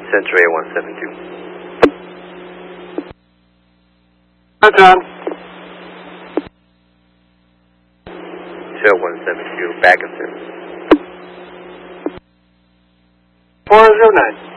Century 172. Hi, John. 172, back in service. 409.